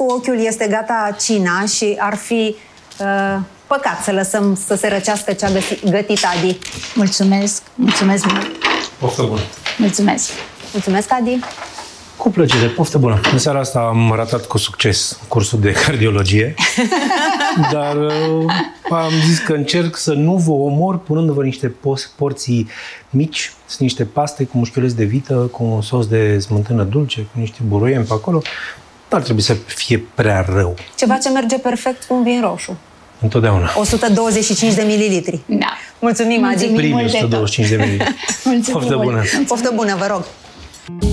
cu ochiul, este gata cina și ar fi păcat să lăsăm să se răcească ce a gătit Adi. Mulțumesc, mulțumesc mult. Poftă bună. Mulțumesc. Mulțumesc, Adi. Cu plăcere, poftă bună. În seara asta am ratat cu succes cursul de cardiologie, dar am zis că încerc să nu vă omor punându-vă niște porții mici, sunt niște paste cu mușchiuleți de vită, cu un sos de smântână dulce, cu niște buruieni pe acolo. Nu ar trebui să fie prea rău. Ceva ce merge perfect cu un vin roșu. Întotdeauna. 125 de mililitri. Da. Mulțumim, Adi. Primii 125 de mililitri. Mulțumim Poftă bună. Poftă bună, vă rog.